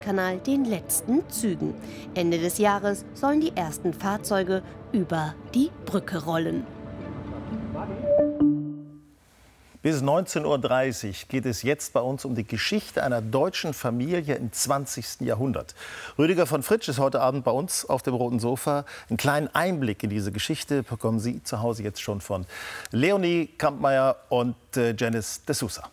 Kanal den letzten Zügen. Ende des Jahres sollen die ersten Fahrzeuge über die Brücke rollen. Bis 19:30 Uhr geht es jetzt bei uns um die Geschichte einer deutschen Familie im 20. Jahrhundert. Rüdiger von Fritsch ist heute Abend bei uns auf dem roten Sofa. Einen kleinen Einblick in diese Geschichte bekommen Sie zu Hause jetzt schon von Leonie Kampmeier und Janice de Sousa.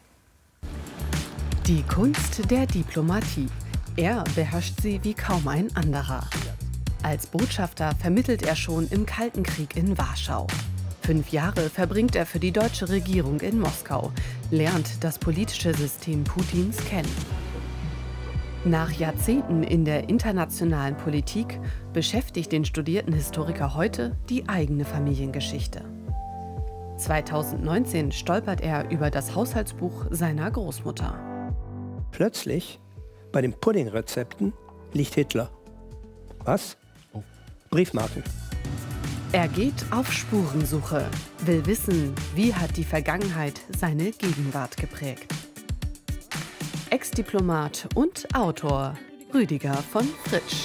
Die Kunst der Diplomatie. Er beherrscht sie wie kaum ein anderer. Als Botschafter vermittelt er schon im Kalten Krieg in Warschau. 5 Jahre verbringt er für die deutsche Regierung in Moskau, lernt das politische System Putins kennen. Nach Jahrzehnten in der internationalen Politik beschäftigt den studierten Historiker heute die eigene Familiengeschichte. 2019 stolpert er über das Haushaltsbuch seiner Großmutter. Plötzlich, bei den Puddingrezepten, liegt Hitler. Was? Briefmarken. Er geht auf Spurensuche, will wissen, wie hat die Vergangenheit seine Gegenwart geprägt. Ex-Diplomat und Autor Rüdiger von Fritsch.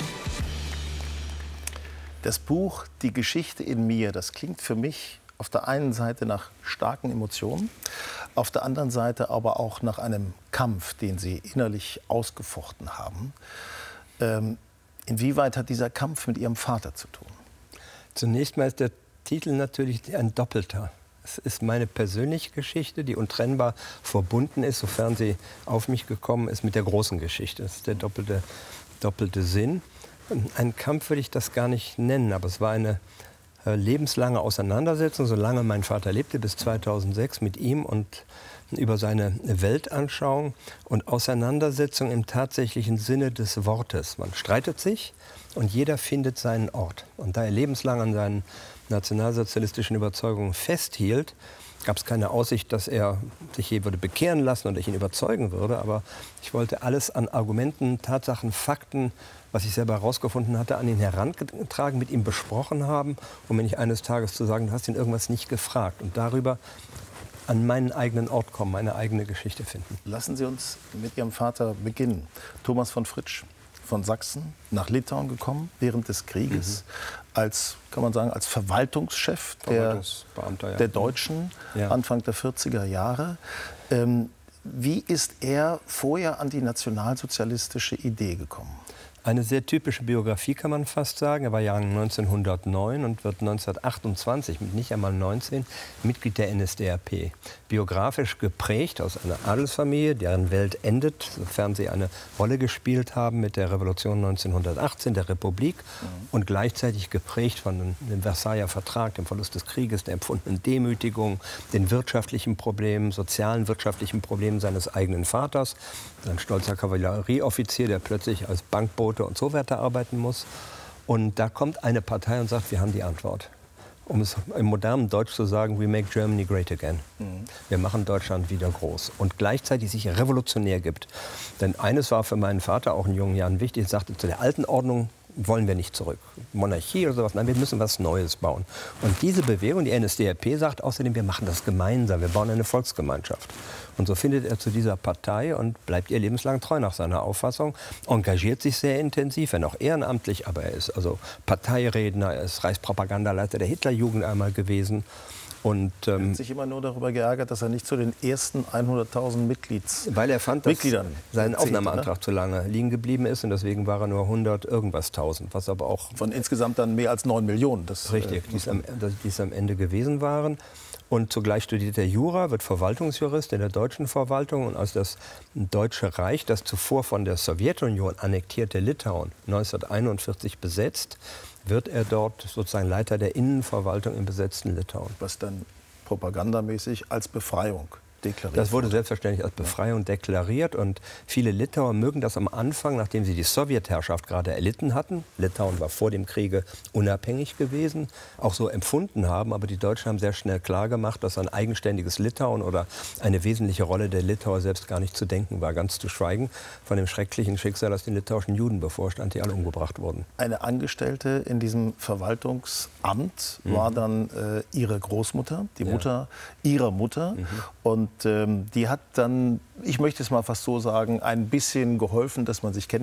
Das Buch Die Geschichte in mir, das klingt für mich auf der einen Seite nach starken Emotionen, auf der anderen Seite aber auch nach einem Kampf, den Sie innerlich ausgefochten haben. Inwieweit hat dieser Kampf mit Ihrem Vater zu tun? Zunächst mal ist der Titel natürlich ein doppelter. Es ist meine persönliche Geschichte, die untrennbar verbunden ist, sofern sie auf mich gekommen ist, mit der großen Geschichte. Das ist der doppelte Sinn. Ein Kampf würde ich das gar nicht nennen, aber es war eine lebenslange Auseinandersetzung, solange mein Vater lebte, bis 2006 mit ihm und über seine Weltanschauung und Auseinandersetzung im tatsächlichen Sinne des Wortes. Man streitet sich und jeder findet seinen Ort. Und da er lebenslang an seinen nationalsozialistischen Überzeugungen festhielt, gab es keine Aussicht, dass er sich je würde bekehren lassen und ich ihn überzeugen würde. Aber ich wollte alles an Argumenten, Tatsachen, Fakten, was ich selber herausgefunden hatte, an ihn herangetragen, mit ihm besprochen haben, um mir nicht eines Tages zu sagen, du hast ihn irgendwas nicht gefragt. Und darüber an meinen eigenen Ort kommen, meine eigene Geschichte finden. Lassen Sie uns mit Ihrem Vater beginnen. Thomas von Fritsch, von Sachsen nach Litauen gekommen während des Krieges, als, kann man sagen, als Verwaltungschef der Deutschen, Anfang der 40er Jahre. Wie ist er vorher an die nationalsozialistische Idee gekommen? Eine sehr typische Biografie, kann man fast sagen. Er war Jahrgang 1909 und wird 1928, mit nicht einmal 19, Mitglied der NSDAP. Biografisch geprägt aus einer Adelsfamilie, deren Welt endet, sofern sie eine Rolle gespielt haben, mit der Revolution 1918, der Republik. Und gleichzeitig geprägt von dem Versailler Vertrag, dem Verlust des Krieges, der empfundenen Demütigung, den wirtschaftlichen Problemen, sozialen wirtschaftlichen Problemen seines eigenen Vaters. Ein stolzer Kavallerieoffizier, der plötzlich als Bankbote und so weiter arbeiten muss. Und da kommt eine Partei und sagt, wir haben die Antwort. Um es im modernen Deutsch zu sagen, we make Germany great again. Wir machen Deutschland wieder groß. Und gleichzeitig sich revolutionär gibt. Denn eines war für meinen Vater auch in jungen Jahren wichtig. Er sagte, zu der alten Ordnung wollen wir nicht zurück. Monarchie oder sowas. Nein, wir müssen was Neues bauen. Und diese Bewegung, die NSDAP, sagt außerdem, wir machen das gemeinsam. Wir bauen eine Volksgemeinschaft. Und so findet er zu dieser Partei und bleibt ihr lebenslang treu nach seiner Auffassung, engagiert sich sehr intensiv, wenn auch ehrenamtlich, aber er ist also Parteiredner, er ist Reichspropagandaleiter der Hitlerjugend einmal gewesen. Und er hat sich immer nur darüber geärgert, dass er nicht zu den ersten 100.000 Weil er fand, dass sein zählt, Aufnahmeantrag zu lange liegen geblieben ist und deswegen war er nur 100 irgendwas 1000, was aber auch... Von insgesamt dann mehr als 9 Millionen. Richtig, die es am Ende gewesen waren. Und zugleich studiert er Jura, wird Verwaltungsjurist in der deutschen Verwaltung. Und als das Deutsche Reich, das zuvor von der Sowjetunion annektierte Litauen 1941 besetzt, wird er dort sozusagen Leiter der Innenverwaltung im besetzten Litauen. Was dann propagandamäßig als Befreiung deklariert. Das wurde selbstverständlich als Befreiung deklariert und viele Litauer mögen das am Anfang, nachdem sie die Sowjetherrschaft gerade erlitten hatten, Litauen war vor dem Kriege unabhängig gewesen, auch so empfunden haben, aber die Deutschen haben sehr schnell klargemacht, dass ein eigenständiges Litauen oder eine wesentliche Rolle der Litauer selbst gar nicht zu denken war, ganz zu schweigen von dem schrecklichen Schicksal, das den litauischen Juden bevorstand, die alle umgebracht wurden. Eine Angestellte in diesem Verwaltungsamt war dann Ihre Großmutter, die Mutter ihrer Mutter. Und die hat dann, ich möchte es mal fast so sagen, ein bisschen geholfen, dass man sich